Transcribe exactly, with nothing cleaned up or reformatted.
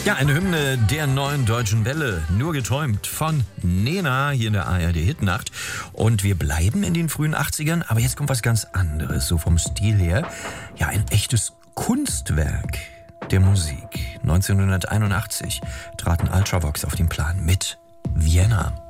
Ja, eine Hymne der neuen Deutschen Welle, nur geträumt, von Nena hier in der A R D-Hitnacht. Und wir bleiben in den frühen achtzigern, aber jetzt kommt was ganz anderes, so vom Stil her. Ja, ein echtes Kunstwerk der Musik. neunzehnhunderteinundachtzig traten Ultravox auf den Plan mit Vienna.